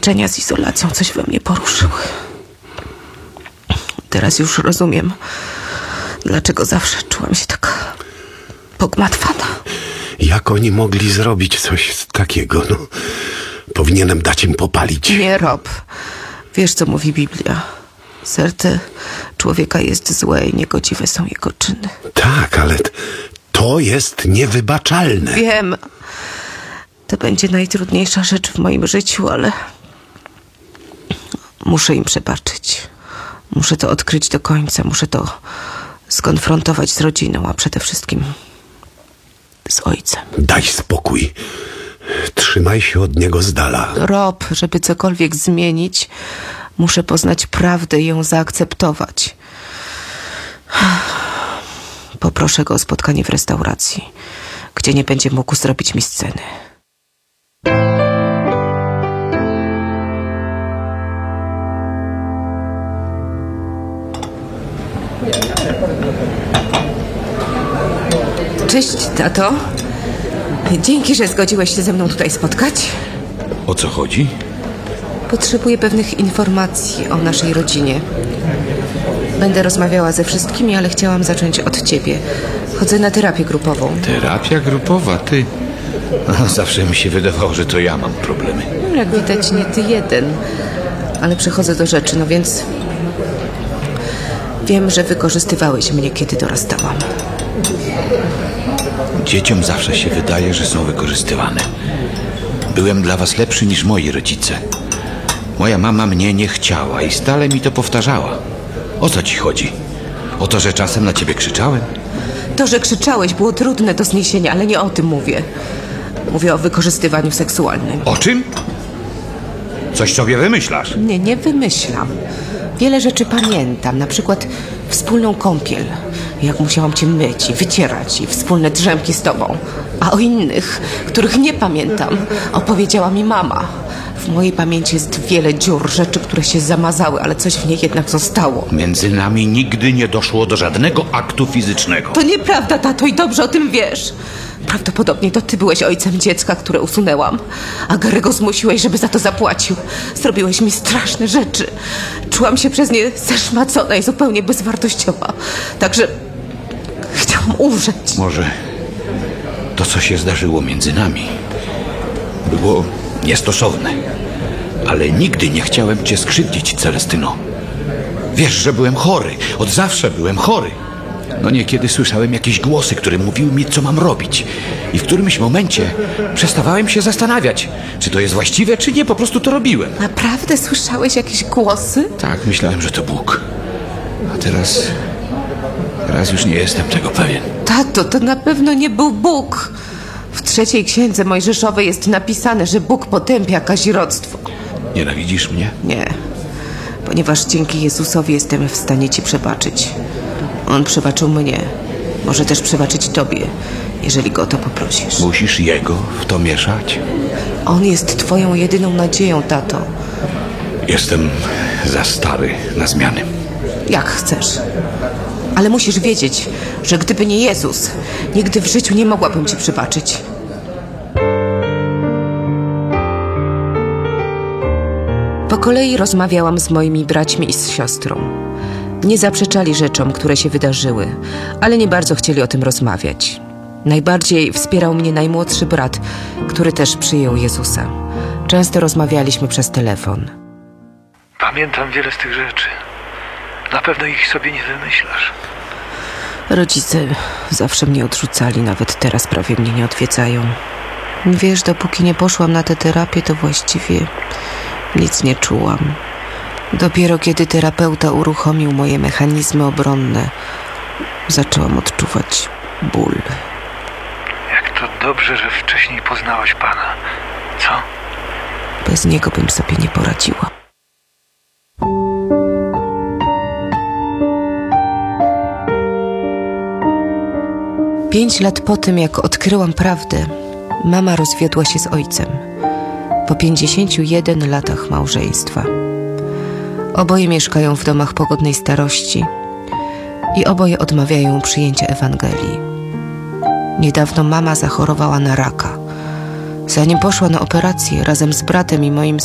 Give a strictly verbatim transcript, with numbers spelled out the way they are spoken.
doświadczenia z izolacją coś we mnie poruszyły. Teraz już rozumiem, dlaczego zawsze czułam się taka pogmatwana. Jak oni mogli zrobić coś takiego? No, powinienem dać im popalić. Nie, Rob. Wiesz, co mówi Biblia. Serce człowieka jest złe i niegodziwe są jego czyny. Tak, ale to jest niewybaczalne. Wiem. To będzie najtrudniejsza rzecz w moim życiu, ale muszę im przebaczyć. Muszę to odkryć do końca. Muszę to skonfrontować z rodziną, a przede wszystkim z ojcem. Daj spokój. Trzymaj się od niego z dala. Rob, żeby cokolwiek zmienić, muszę poznać prawdę i ją zaakceptować. Poproszę go o spotkanie w restauracji, gdzie nie będzie mógł zrobić mi sceny. Cześć, tato. Dzięki, że zgodziłeś się ze mną tutaj spotkać. O co chodzi? Potrzebuję pewnych informacji o naszej rodzinie. Będę rozmawiała ze wszystkimi, ale chciałam zacząć od ciebie. Chodzę na terapię grupową. Terapia grupowa, ty? No, zawsze mi się wydawało, że to ja mam problemy. Jak widać, nie ty jeden. Ale przechodzę do rzeczy, no więc... Wiem, że wykorzystywałeś mnie, kiedy dorastałam. Dzieciom zawsze się wydaje, że są wykorzystywane. Byłem dla was lepszy niż moi rodzice. Moja mama mnie nie chciała i stale mi to powtarzała. O co ci chodzi? O to, że czasem na ciebie krzyczałem? To, że krzyczałeś, było trudne do zniesienia, ale nie o tym mówię. Mówię o wykorzystywaniu seksualnym. O czym? Coś sobie wymyślasz? Nie, nie wymyślam. Wiele rzeczy pamiętam, na przykład wspólną kąpiel, jak musiałam cię myć i wycierać i wspólne drzemki z tobą. A o innych, których nie pamiętam, opowiedziała mi mama. W mojej pamięci jest wiele dziur, rzeczy, które się zamazały, ale coś w niej jednak zostało. Między nami nigdy nie doszło do żadnego aktu fizycznego. To nieprawda, tato, i dobrze o tym wiesz. Prawdopodobnie to ty byłeś ojcem dziecka, które usunęłam. A Gary'ego zmusiłeś, żeby za to zapłacił. Zrobiłeś mi straszne rzeczy. Czułam się przez nie zeszmacona i zupełnie bezwartościowa. Także chciałam umrzeć. Może to, co się zdarzyło między nami, było niestosowne. Ale nigdy nie chciałem cię skrzywdzić, Celestyno. Wiesz, że byłem chory. Od zawsze byłem chory. No niekiedy słyszałem jakieś głosy, które mówiły mi, co mam robić. I w którymś momencie przestawałem się zastanawiać, czy to jest właściwe, czy nie. Po prostu to robiłem. Naprawdę słyszałeś jakieś głosy? Tak, myślałem, że to Bóg. A teraz... Teraz już nie jestem tego pewien. Tato, to na pewno nie był Bóg. W trzeciej księdze mojżeszowej jest napisane, że Bóg potępia kazirodztwo. Nienawidzisz mnie? Nie, ponieważ dzięki Jezusowi jestem w stanie ci przebaczyć. On przebaczył mnie. Może też przebaczyć tobie, jeżeli go o to poprosisz. Musisz Jego w to mieszać? On jest twoją jedyną nadzieją, tato. Jestem za stary na zmiany. Jak chcesz. Ale musisz wiedzieć, że gdyby nie Jezus, nigdy w życiu nie mogłabym ci przebaczyć. Po kolei rozmawiałam z moimi braćmi i z siostrą. Nie zaprzeczali rzeczom, które się wydarzyły, ale nie bardzo chcieli o tym rozmawiać. Najbardziej wspierał mnie najmłodszy brat, który też przyjął Jezusa. Często rozmawialiśmy przez telefon. Pamiętam wiele z tych rzeczy. Na pewno ich sobie nie wymyślasz. Rodzice zawsze mnie odrzucali, nawet teraz prawie mnie nie odwiedzają. Wiesz, dopóki nie poszłam na tę terapię, to właściwie nic nie czułam. Dopiero kiedy terapeuta uruchomił moje mechanizmy obronne, zaczęłam odczuwać ból. Jak to dobrze, że wcześniej poznałaś Pana. Co? Bez niego bym sobie nie poradziła. Pięć lat po tym, jak odkryłam prawdę, mama rozwiodła się z ojcem. Po pięćdziesięciu jeden latach małżeństwa. Oboje mieszkają w domach pogodnej starości i oboje odmawiają przyjęcia Ewangelii. Niedawno mama zachorowała na raka. Zanim poszła na operację, razem z bratem i moim